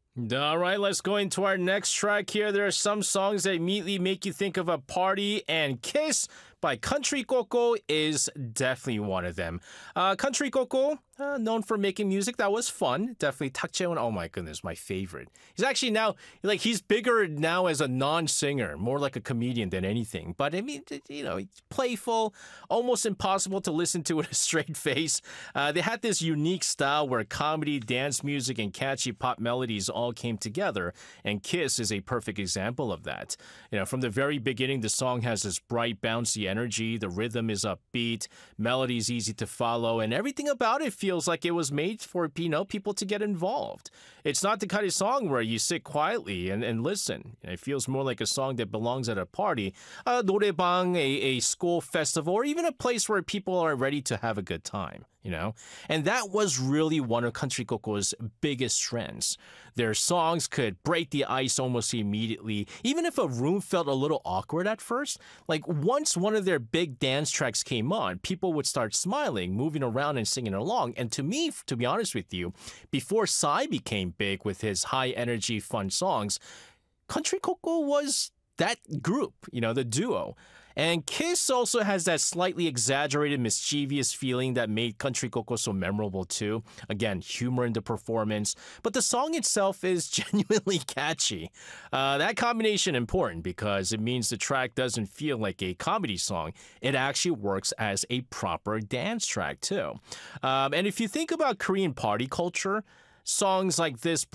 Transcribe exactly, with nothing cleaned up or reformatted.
All right, let's go into our next track here. There are some songs that immediately make you think of a party, and Kiss by Country Coco is definitely one of them. Uh, Country Coco, uh, known for making music that was fun. Definitely Tak Jae-won, oh my goodness, my favorite. He's actually now, like, he's bigger now as a non-singer, more like a comedian than anything. But I mean, you know, he's playful, almost impossible to listen to with a straight face. Uh, they had this unique style where comedy, dance music, and catchy pop melodies all came together, and Kiss is a perfect example of that. You know, from the very beginning, the song has this bright, bouncy energy, the rhythm is upbeat, melody is easy to follow, and everything about it feels like it was made for, you know, people to get involved. It's not the kind of song where you sit quietly and, and listen. It feels more like a song that belongs at a party, a 노래방, a, a school festival, or even a place where people are ready to have a good time, you know? And that was really one of Country Coco's biggest strengths. Their songs could break the ice almost immediately, even if a room felt a little awkward at first. Like, once one of their big dance tracks came on, people would start smiling, moving around and singing along. And to me, to be honest with you, before Psy became big with his high energy, fun songs, Country Coco was that group, you know, the duo. And Kiss also has that slightly exaggerated, mischievous feeling that made Country Coco so memorable too. Again, humor in the performance, but the song itself is genuinely catchy. Uh, that combination important because it means the track doesn't feel like a comedy song. It actually works as a proper dance track too. Um, and if you think about Korean party culture, songs like this